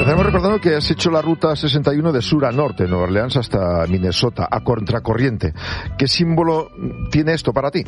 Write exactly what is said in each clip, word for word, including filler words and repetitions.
Empezamos recordando que has hecho la ruta sesenta y uno de sur a norte, Nueva Orleans hasta Minnesota, a contracorriente. ¿Qué símbolo tiene esto para ti?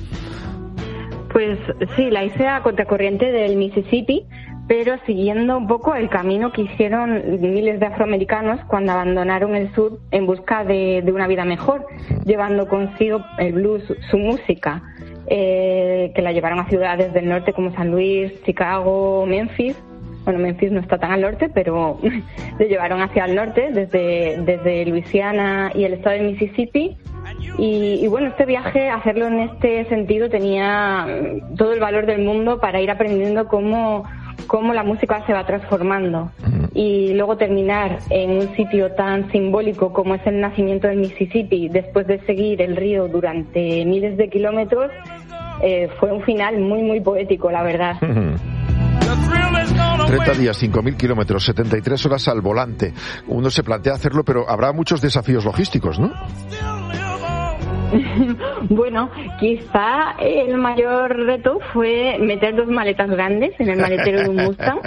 Pues sí, la hice a contracorriente del Mississippi, pero siguiendo un poco el camino que hicieron miles de afroamericanos cuando abandonaron el sur en busca de, de una vida mejor, llevando consigo el blues, su música, eh, que la llevaron a ciudades del norte como San Luis, Chicago, Memphis. Bueno, Memphis no está tan al norte, pero lo llevaron hacia el norte, desde, desde Luisiana y el estado de Mississippi. Y, y bueno, este viaje, hacerlo en este sentido, tenía todo el valor del mundo para ir aprendiendo cómo, cómo la música se va transformando. Y luego terminar en un sitio tan simbólico como es el nacimiento del Mississippi, después de seguir el río durante miles de kilómetros, eh, fue un final muy, muy poético, la verdad. treinta días, cinco mil kilómetros, setenta y tres horas al volante. Uno se plantea hacerlo, pero habrá muchos desafíos logísticos, ¿no? Bueno, quizá el mayor reto fue meter dos maletas grandes en el maletero de un Mustang.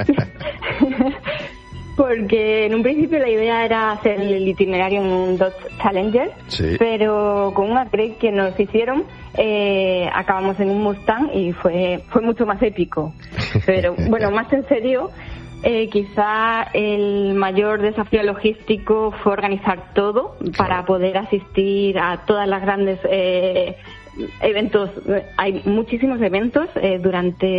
Porque en un principio la idea era hacer el itinerario en un Dodge Challenger, sí. Pero con un upgrade que nos hicieron, eh, acabamos en un Mustang y fue fue mucho más épico. Pero bueno, más en serio, eh, quizá el mayor desafío logístico fue organizar todo para poder asistir a todas las grandes eh, eventos. Hay muchísimos eventos eh, durante